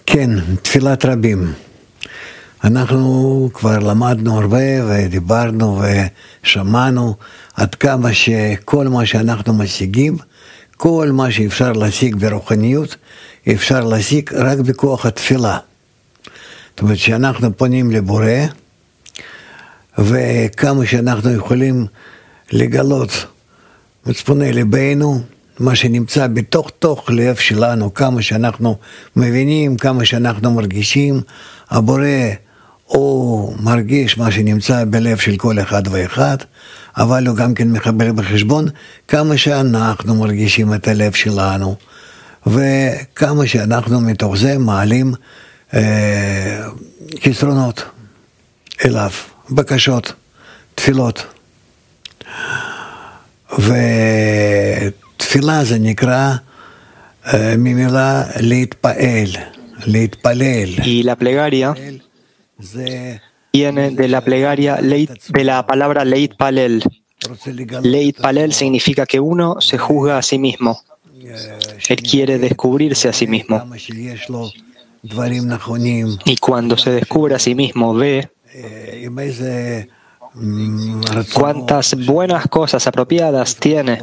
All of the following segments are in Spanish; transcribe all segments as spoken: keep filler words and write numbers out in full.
כן, תפילת רבים. אנחנו כבר למדנו הרבה ודיברנו ושמענו עד כמה שכל מה שאנחנו משיגים, כל מה שאפשר להשיג ברוחניות, אפשר להשיג רק בכוח התפילה. זאת אומרת שאנחנו פונים לבורא, וכמה שאנחנו יכולים לגלות מצפוני ליבנו, מה שנמצא בתוך תוך לב שלנו, כמה שאנחנו מבינים, כמה שאנחנו מרגישים, הבורא הוא מרגיש מה שנמצא בלב של כל אחד ואחד, אבל הוא גם כן מקבל בחשבון כמה שאנחנו מרגישים את הלב שלנו, וכמה שאנחנו מתוך זה מעלים אה, חסרונות אליו, בקשות, תפילות. ותפילה זה נקרא אה, ממילה להתפעל, להתפלל. Y la plegaria זה viene de la plegaria, leit, de la palabra leit palel. Leit palel significa que uno se juzga a sí mismo. Él quiere descubrirse a sí mismo. Y cuando se descubre a sí mismo, ve cuántas buenas cosas apropiadas tiene,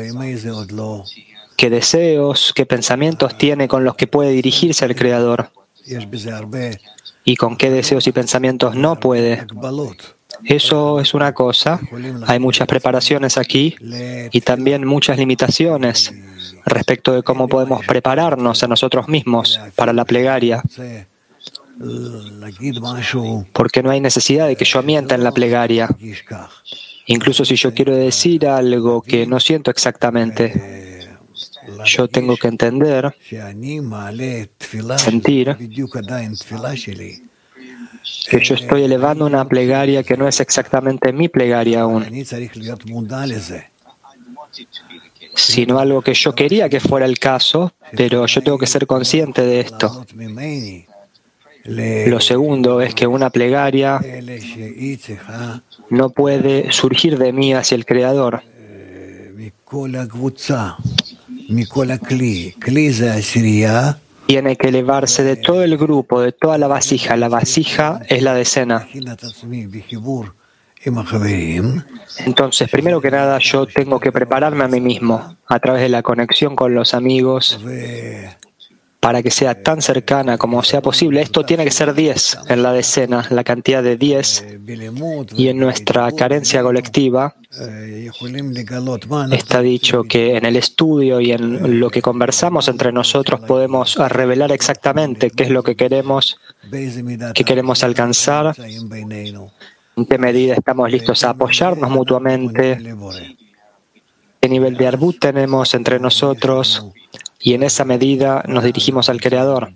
qué deseos, qué pensamientos tiene con los que puede dirigirse al Creador, y con qué deseos y pensamientos no puede. Eso es una cosa. Hay muchas preparaciones aquí y también muchas limitaciones respecto de cómo podemos prepararnos a nosotros mismos para la plegaria. Porque no hay necesidad de que yo mienta en la plegaria. Incluso si yo quiero decir algo que no siento exactamente, yo tengo que entender, sentir que yo estoy elevando una plegaria que no es exactamente mi plegaria aún, sino algo que yo quería que fuera el caso, pero yo tengo que ser consciente de esto. Lo segundo es que una plegaria no puede surgir de mí hacia el Creador. Tiene que elevarse de todo el grupo, de toda la vasija. La vasija es la decena. Entonces, primero que nada, yo tengo que prepararme a mí mismo a través de la conexión con los amigos para que sea tan cercana como sea posible. Esto tiene que ser diez en la decena, la cantidad de diez, y en nuestra carencia colectiva está dicho que en el estudio y en lo que conversamos entre nosotros podemos revelar exactamente qué es lo que queremos, qué queremos alcanzar, en qué medida estamos listos a apoyarnos mutuamente, qué nivel de arbut tenemos entre nosotros, y en esa medida nos dirigimos al Creador.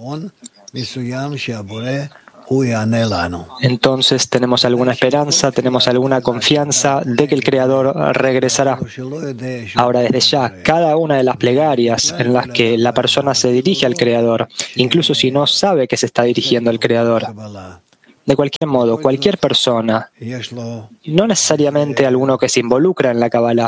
Entonces tenemos alguna esperanza, tenemos alguna confianza de que el Creador regresará. Ahora, desde ya, cada una de las plegarias en las que la persona se dirige al Creador, incluso si no sabe que se está dirigiendo al Creador, de cualquier modo, cualquier persona, no necesariamente alguno que se involucra en la Kabbalah,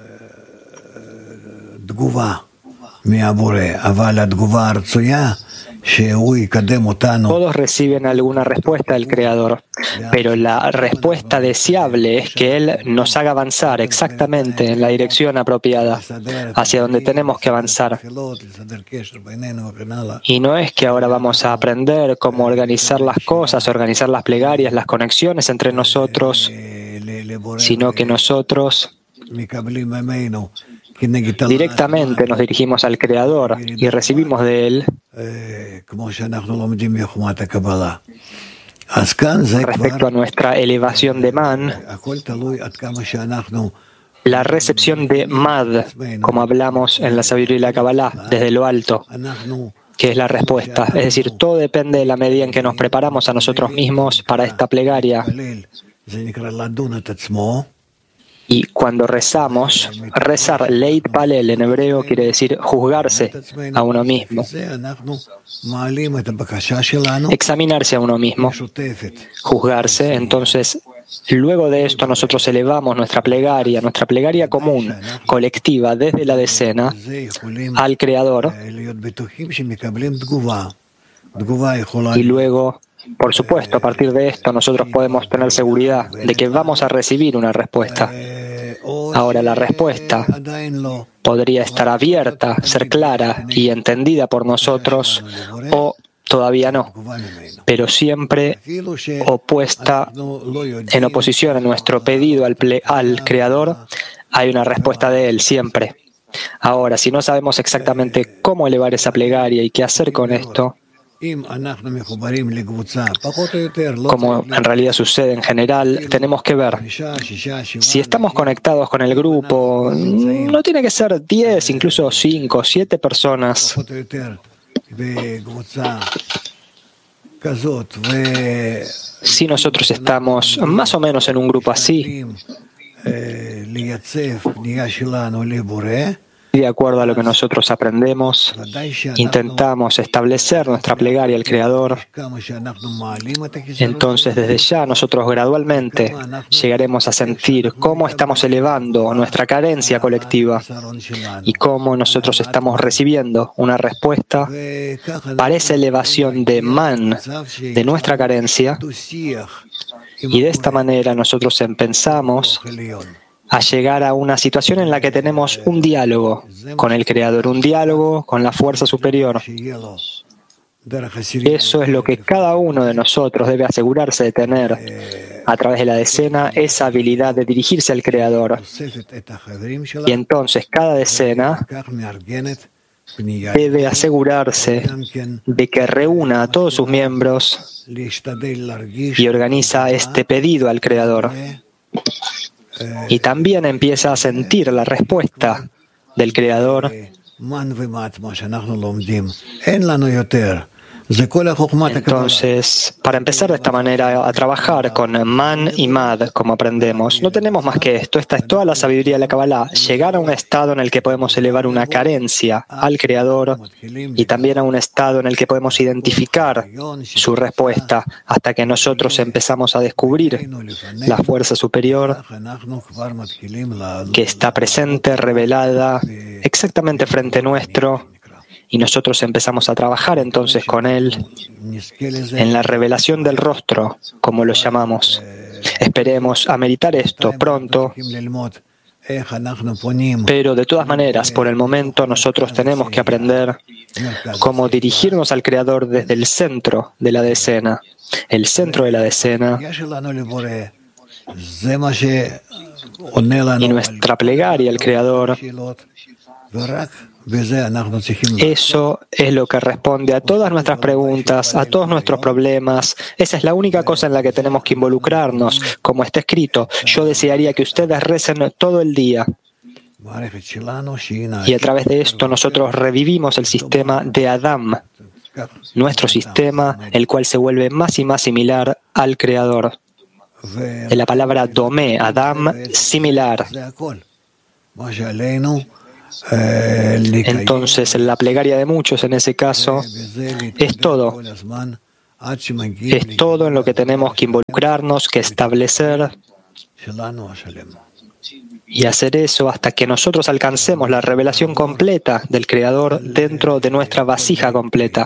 todos reciben alguna respuesta del Creador, pero la respuesta deseable es que Él nos haga avanzar exactamente en la dirección apropiada, hacia donde tenemos que avanzar. Y no es que ahora vamos a aprender cómo organizar las cosas, organizar las plegarias, las conexiones entre nosotros, sino que nosotros directamente nos dirigimos al Creador y recibimos de Él respecto a nuestra elevación de man, la recepción de mad, como hablamos en la sabiduría y la Kabbalah, desde lo alto, que es la respuesta. Es decir, todo depende de la medida en que nos preparamos a nosotros mismos para esta plegaria. Y cuando rezamos, rezar leit palel en hebreo quiere decir juzgarse a uno mismo, examinarse a uno mismo, juzgarse. Entonces, luego de esto nosotros elevamos nuestra plegaria, nuestra plegaria común, colectiva, desde la decena al Creador, Y luego, por supuesto, a partir de esto nosotros podemos tener seguridad de que vamos a recibir una respuesta. Ahora, la respuesta podría estar abierta, ser clara y entendida por nosotros, o todavía no, pero siempre opuesta, en oposición a nuestro pedido al, ple, al Creador, hay una respuesta de Él, siempre. Ahora, si no sabemos exactamente cómo elevar esa plegaria y qué hacer con esto, como en realidad sucede en general, tenemos que ver si estamos conectados con el grupo. No tiene que ser diez, incluso cinco, siete personas. Si nosotros estamos más o menos en un grupo así, de acuerdo a lo que nosotros aprendemos, intentamos establecer nuestra plegaria al Creador. Entonces, desde ya, nosotros gradualmente llegaremos a sentir cómo estamos elevando nuestra carencia colectiva y cómo nosotros estamos recibiendo una respuesta para esa elevación de man, de nuestra carencia, y de esta manera nosotros empezamos a llegar a una situación en la que tenemos un diálogo con el Creador, un diálogo con la fuerza superior. Eso es lo que cada uno de nosotros debe asegurarse de tener a través de la decena, esa habilidad de dirigirse al Creador. Y entonces cada decena debe asegurarse de que reúna a todos sus miembros y organiza este pedido al Creador. Y también empieza a sentir la respuesta del Creador. Entonces, para empezar de esta manera a trabajar con Man y Mad, como aprendemos, no tenemos más que esto. Esta es toda la sabiduría de la Kabbalah. Llegar a un estado en el que podemos elevar una carencia al Creador y también a un estado en el que podemos identificar su respuesta hasta que nosotros empezamos a descubrir la fuerza superior que está presente, revelada exactamente frente nuestro. Y nosotros empezamos a trabajar entonces con Él en la revelación del rostro, como lo llamamos. Esperemos ameritar esto pronto, pero de todas maneras, por el momento, nosotros tenemos que aprender cómo dirigirnos al Creador desde el centro de la decena. El centro de la decena y nuestra plegaria al Creador. Eso es lo que responde a todas nuestras preguntas, a todos nuestros problemas. Esa es la única cosa en la que tenemos que involucrarnos. Como está escrito, yo desearía que ustedes recen todo el día. Y a través de esto nosotros revivimos el sistema de Adam, nuestro sistema, el cual se vuelve más y más similar al Creador. De la palabra domé, Adam, similar. Entonces, la plegaria de muchos en ese caso es todo. Es todo en lo que tenemos que involucrarnos, que establecer y hacer eso hasta que nosotros alcancemos la revelación completa del Creador dentro de nuestra vasija completa.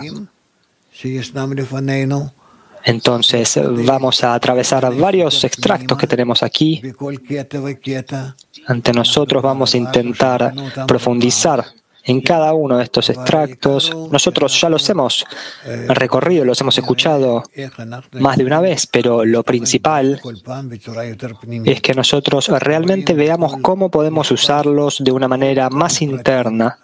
Entonces, vamos a atravesar varios extractos que tenemos aquí. Ante nosotros vamos a intentar profundizar en cada uno de estos extractos. Nosotros ya los hemos recorrido, los hemos escuchado más de una vez, pero lo principal es que nosotros realmente veamos cómo podemos usarlos de una manera más interna,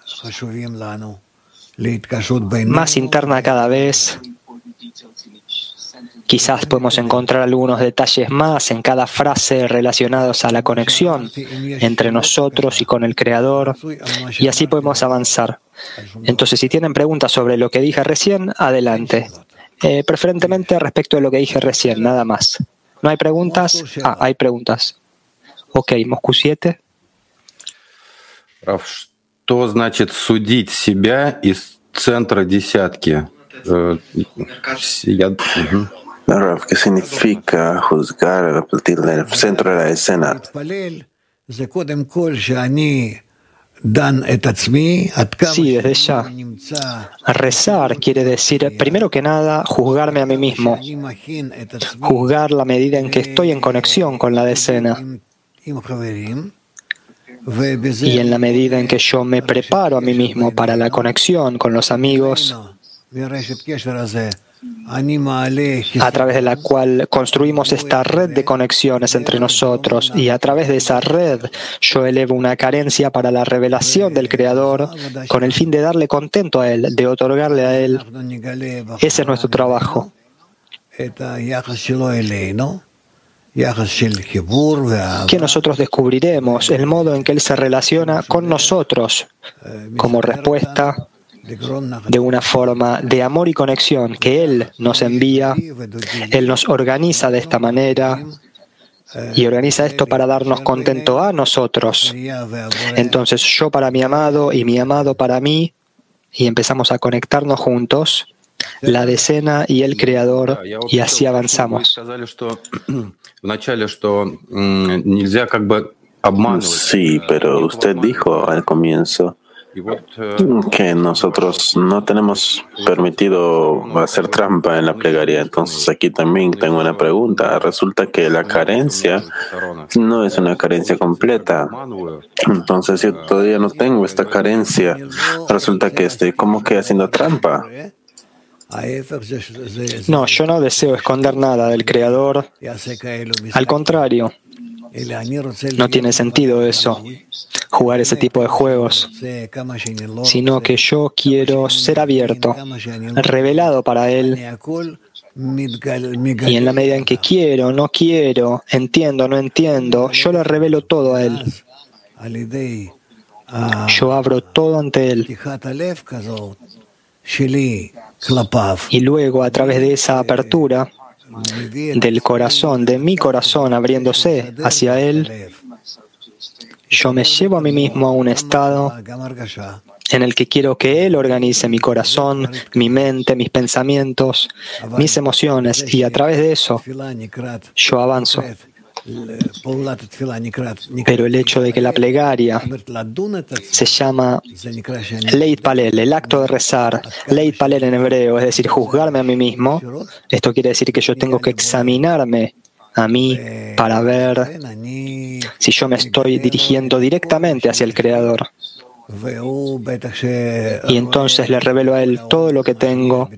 más interna cada vez. Quizás podemos encontrar algunos detalles más en cada frase relacionados a la conexión entre nosotros y con el Creador, y así podemos avanzar. Entonces, si tienen preguntas sobre lo que dije recién, adelante. Eh, preferentemente respecto de lo que dije recién, nada más. ¿No hay preguntas? Ah, hay preguntas. Ok, Moscú siete. Что значит судить себя из центра десятки? Я... Rav, ¿qué significa juzgar a partir del centro de la escena? Sí, desde ya. Rezar quiere decir, primero que nada, juzgarme a mí mismo, juzgar la medida en que estoy en conexión con la decena. Y en la medida en que yo me preparo a mí mismo para la conexión con los amigos, a través de la cual construimos esta red de conexiones entre nosotros, y a través de esa red yo elevo una carencia para la revelación del Creador con el fin de darle contento a Él, de otorgarle a Él. Ese es nuestro trabajo. Que nosotros descubriremos el modo en que Él se relaciona con nosotros como respuesta de una forma de amor y conexión que Él nos envía. Él nos organiza de esta manera y organiza esto para darnos contento a nosotros. Entonces yo para mi amado y mi amado para mí, y empezamos a conectarnos juntos, la decena y el Creador, y así avanzamos. Sí, pero usted dijo al comienzo que nosotros no tenemos permitido hacer trampa en la plegaria. Entonces aquí también tengo una pregunta. Resulta que la carencia no es una carencia completa. Entonces yo todavía no tengo esta carencia. Resulta que estoy como que haciendo trampa. No, yo no deseo esconder nada del Creador. Al contrario, no tiene sentido eso, jugar ese tipo de juegos, sino que yo quiero ser abierto, revelado para Él, y en la medida en que quiero, no quiero, entiendo, no entiendo, yo le revelo todo a Él. Yo abro todo ante Él. Y luego, a través de esa apertura del corazón, de mi corazón abriéndose hacia Él, yo me llevo a mí mismo a un estado en el que quiero que Él organice mi corazón, mi mente, mis pensamientos, mis emociones, y a través de eso yo avanzo. Pero el hecho de que la plegaria se llama Leit Palel, el acto de rezar, Leit Palel en hebreo, es decir, juzgarme a mí mismo, esto quiere decir que yo tengo que examinarme a mí para ver si yo me estoy dirigiendo directamente hacia el Creador. Y entonces le revelo a Él todo lo que tengo,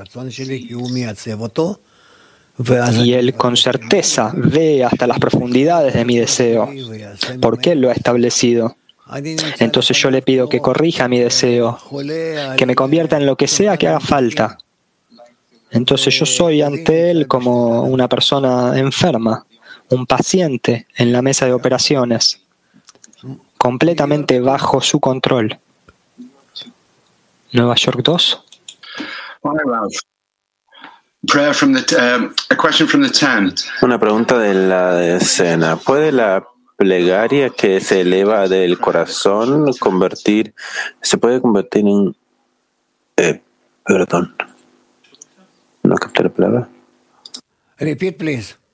y Él con certeza ve hasta las profundidades de mi deseo, porque Él lo ha establecido. Entonces yo le pido que corrija mi deseo, que me convierta en lo que sea que haga falta. Entonces yo soy ante Él como una persona enferma, un paciente en la mesa de operaciones, completamente bajo su control. Nueva York dos. Una pregunta de la decena. ¿Puede la plegaria que se eleva del corazón convertir, se puede convertir en, eh, perdón, no capté la palabra? Repeat, please.